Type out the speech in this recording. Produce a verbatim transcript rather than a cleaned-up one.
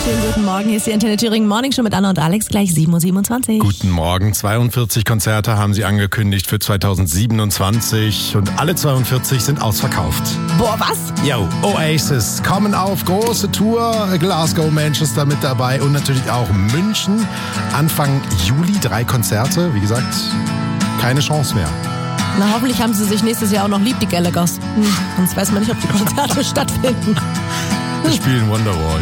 Schönen guten Morgen, hier ist die Antenne Thüringen Morning Show mit Anna und Alex, gleich sieben Uhr siebenundzwanzig. Guten Morgen, zweiundvierzig Konzerte haben sie angekündigt für zweitausendsiebenundzwanzig und alle zweiundvierzig sind ausverkauft. Boah, was? Yo, Oasis kommen auf, große Tour, Glasgow, Manchester mit dabei und natürlich auch München. Anfang Juli drei Konzerte, wie gesagt, keine Chance mehr. Na, hoffentlich haben sie sich nächstes Jahr auch noch lieb, die Gallaghers. Hm, sonst weiß man nicht, ob die Konzerte stattfinden. Wir spielen Wonderwall.